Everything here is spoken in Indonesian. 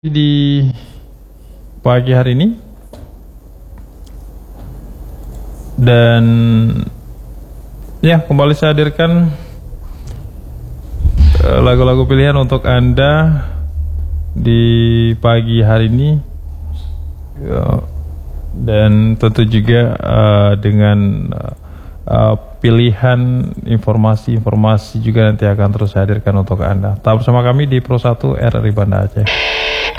Di pagi hari ini dan ya kembali saya hadirkan lagu-lagu pilihan untuk Anda di pagi hari ini dan tentu juga dengan pilihan informasi-informasi juga nanti akan terus saya hadirkan untuk Anda. Tetap bersama kami di Pro 1 RRI Banda Aceh.